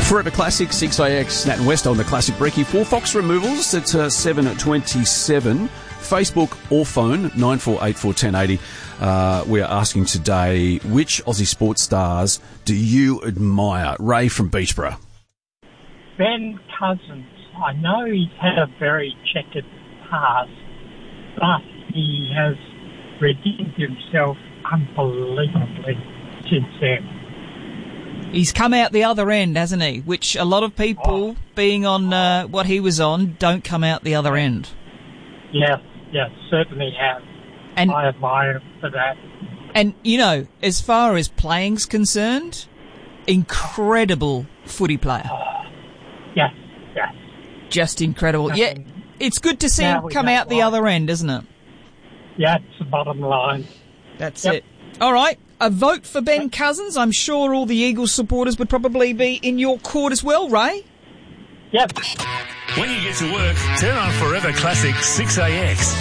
Forever Classic, 6AX, Nat and West on the Classic Brekkie. 4 Fox removals at 7:27. Facebook or phone, 94841080. We are asking today, which Aussie sports stars do you admire? Ray from Beachborough. Ben Cousins. I know he's had a very checkered past, but he has redeemed himself unbelievably since then. He's come out the other end, hasn't he? Which a lot of people, being on what he was on, don't come out the other end. Yes, certainly have. And I admire him for that. And, you know, as far as playing's concerned, incredible footy player. Yes. Just incredible. Yeah, it's good to see him come out the other end, isn't it? Yeah, it's the bottom line. That's it. All right. A vote for Ben Cousins. I'm sure all the Eagles supporters would probably be in your court as well, Ray. Yep. When you get to work, turn on Forever Classic 6AX.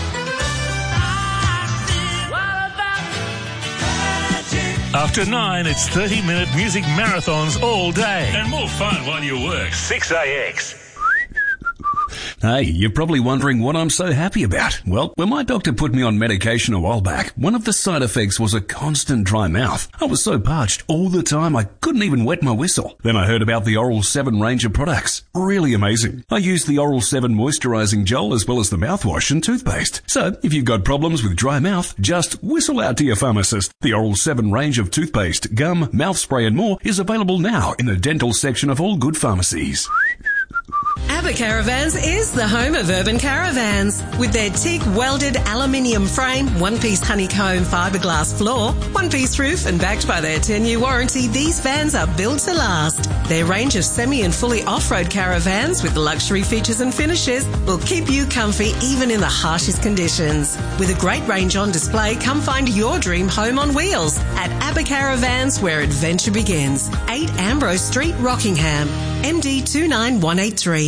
After 9, it's 30-minute music marathons all day. And more fun while you work. 6AX. Hey, you're probably wondering what I'm so happy about. Well, when my doctor put me on medication a while back, one of the side effects was a constant dry mouth. I was so parched all the time I couldn't even wet my whistle. Then I heard about the Oral 7 range of products. Really amazing. I used the Oral 7 moisturising gel as well as the mouthwash and toothpaste. So, if you've got problems with dry mouth, just whistle out to your pharmacist. The Oral 7 range of toothpaste, gum, mouth spray and more is available now in the dental section of all good pharmacies. ABBA Caravans is the home of urban caravans. With their teak welded aluminium frame, one-piece honeycomb fiberglass floor, one-piece roof and backed by their 10-year warranty, these vans are built to last. Their range of semi and fully off-road caravans with luxury features and finishes will keep you comfy even in the harshest conditions. With a great range on display, come find your dream home on wheels at ABBA Caravans, where adventure begins. 8 Ambrose Street, Rockingham, MD 29183.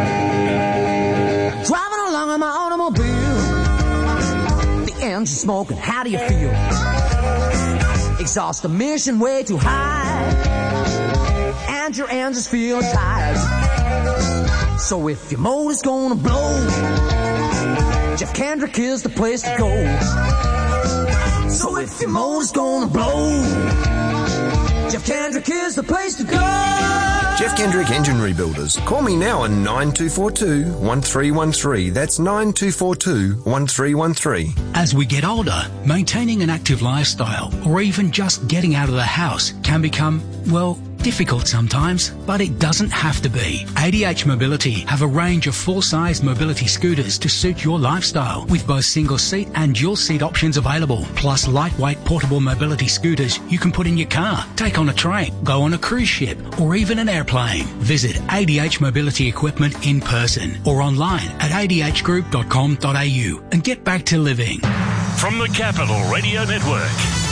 Driving along in my automobile, the engine smoking, how do you feel? Exhaust emission way too high, and your engines feel tired. So if your motor's gonna blow, Jeff Kendrick is the place to go. So if your motor's gonna blow, Jeff Kendrick is the place to go. Jeff Kendrick Engine Rebuilders. Call me now on 9242-1313. That's 9242-1313. As we get older, maintaining an active lifestyle or even just getting out of the house can become, well, difficult sometimes, but it doesn't have to be. ADH Mobility have a range of full-size mobility scooters to suit your lifestyle, with both single-seat and dual-seat options available, plus lightweight portable mobility scooters you can put in your car, take on a train, go on a cruise ship, or even an airplane. Visit ADH Mobility Equipment in person or online at adhgroup.com.au and get back to living. From the Capital Radio Network,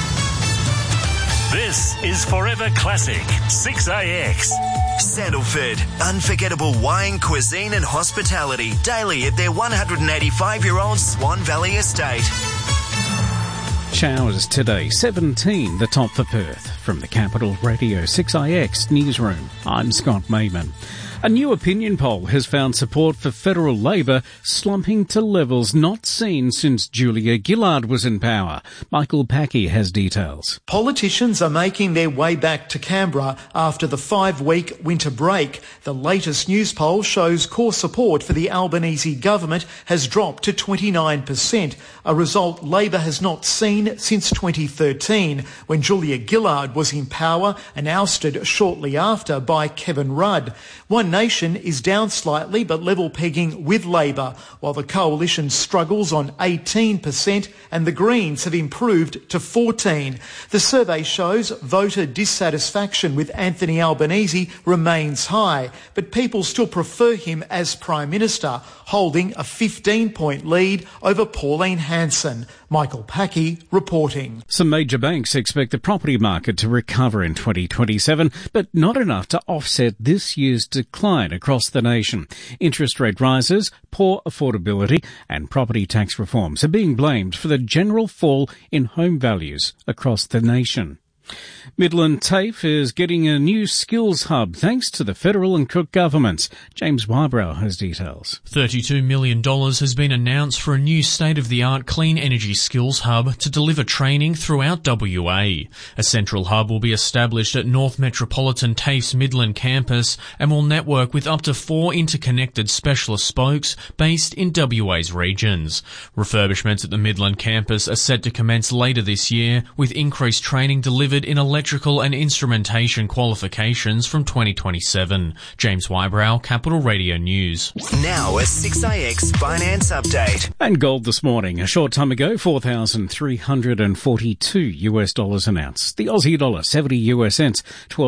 this is Forever Classic 6AX. Sandalford, unforgettable wine, cuisine and hospitality daily at their 185-year-old Swan Valley estate. Showers today, 17, the top for Perth. From the Capital Radio 6IX Newsroom, I'm Scott Mayman. A new opinion poll has found support for federal Labor slumping to levels not seen since Julia Gillard was in power. Michael Packey has details. Politicians are making their way back to Canberra after the 5-week winter break. The latest news poll shows core support for the Albanese government has dropped to 29%, a result Labor has not seen since 2013, when Julia Gillard was in power and ousted shortly after by Kevin Rudd. One Nation is down slightly but level pegging with Labor, while the Coalition struggles on 18% and the Greens have improved to 14%. The survey shows voter dissatisfaction with Anthony Albanese remains high, but people still prefer him as Prime Minister, holding a 15-point lead over Pauline Hanson. Michael Packey reporting. Some major banks expect the property market to recover in 2027, but not enough to offset this year's decline across the nation. Interest rate rises, poor affordability and property tax reforms are being blamed for the general fall in home values across the nation. Midland TAFE is getting a new skills hub thanks to the federal and Cook governments. James Wybrow has details. $32 million has been announced for a new state-of-the-art clean energy skills hub to deliver training throughout WA. A central hub will be established at North Metropolitan TAFE's Midland campus and will network with up to 4 interconnected specialist spokes based in WA's regions. Refurbishments at the Midland campus are set to commence later this year, with increased training delivered in electrical and instrumentation qualifications from 2027. James Wybrow, Capital Radio News. Now a 6AX finance update. And gold this morning, a short time ago, $4,342 an ounce. The Aussie dollar, 70 US cents,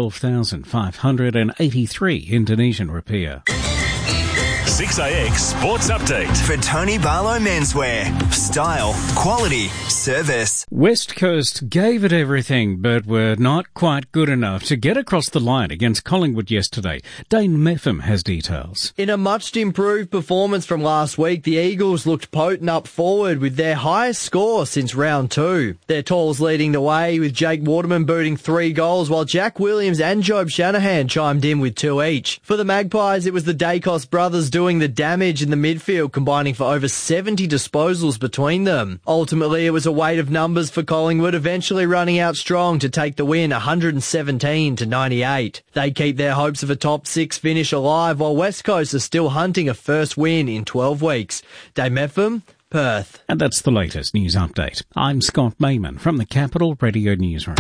12,583 Indonesian rupiah. 6AX Sports Update. For Tony Barlow Menswear. Style, quality, service. West Coast gave it everything, but were not quite good enough to get across the line against Collingwood yesterday. Dane Meffam has details. In a much improved performance from last week, the Eagles looked potent up forward with their highest score since round 2. Their talls leading the way, with Jake Waterman booting 3 goals, while Jack Williams and Job Shanahan chimed in with 2 each. For the Magpies, it was the Dacos brothers doing the damage in the midfield, combining for over 70 disposals between them. Ultimately, it was a weight of numbers for Collingwood, eventually running out strong to take the win 117-98. They keep their hopes of a top 6 finish alive, while West Coast are still hunting a first win in 12 weeks. Dave Meffam, Perth. And that's the latest news update. I'm Scott Mayman from the Capital Radio Newsroom.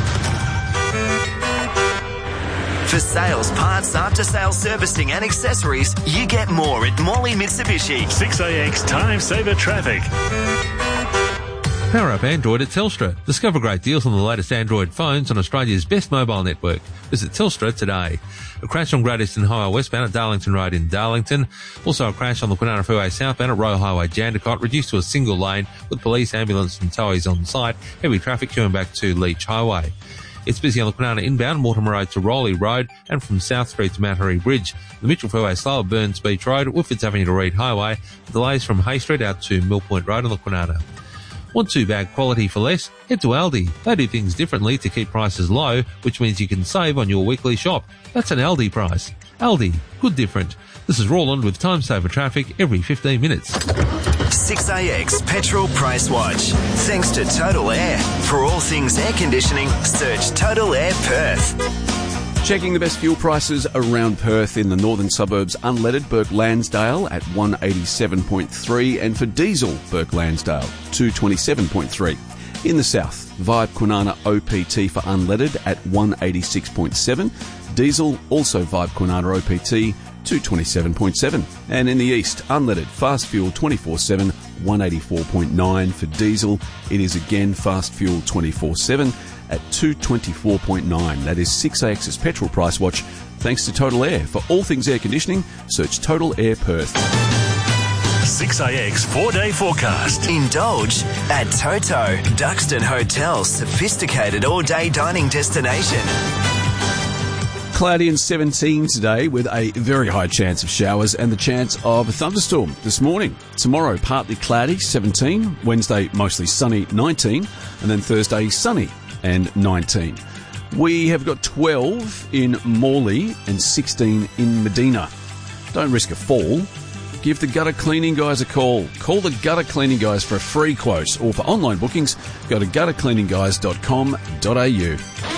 For sales, parts, after-sales servicing and accessories, you get more at Morley Mitsubishi. 6AX Time Saver Traffic. Power up Android at Telstra. Discover great deals on the latest Android phones on Australia's best mobile network. Visit Telstra today. A crash on Great Eastern Highway westbound at Darlington Road in Darlington. Also a crash on the Kwinana Freeway southbound at Royal Highway Jandakot, reduced to a single lane with police, ambulance and towies on site. Heavy traffic queuing back to Leach Highway. It's busy on the Kwinana inbound, Mortimer Road to Rowley Road, and from South Street to Mattery Bridge. The Mitchell Freeway slow at Burns Beach Road, Whitfords Avenue to Reed Highway. Delays from Hay Street out to Mill Point Road on the Kwinana. Want to bag quality for less? Head to Aldi. They do things differently to keep prices low, which means you can save on your weekly shop. That's an Aldi price. Aldi, good different. This is Roland with Time Saver Traffic every 15 minutes. 6AX Petrol Price Watch. Thanks to Total Air. For all things air conditioning, search Total Air Perth. Checking the best fuel prices around Perth in the northern suburbs, unleaded Burke Lansdale at 187.3, and for diesel Burke Lansdale 227.3. In the south, Vibe Kwinana OPT for unleaded at 186.7. Diesel also Vibe Kwinana OPT 227.7. And in the east, unleaded fast fuel 24/7 184.9. For diesel, it is again fast fuel 24/7 at 224.9. That is 6AX's petrol price watch, thanks to Total Air. For all things air conditioning, search Total Air Perth. 6AX 4-day forecast. Indulge at Toto, Duxton Hotel's sophisticated all-day dining destination. Cloudy and 17 today with a very high chance of showers and the chance of a thunderstorm this morning. Tomorrow, partly cloudy, 17. Wednesday, mostly sunny, 19. And then Thursday, sunny and 19. We have got 12 in Morley and 16 in Medina. Don't risk a fall. Give the gutter cleaning guys a call. Call the gutter cleaning guys for a free quote, or for online bookings, go to guttercleaningguys.com.au.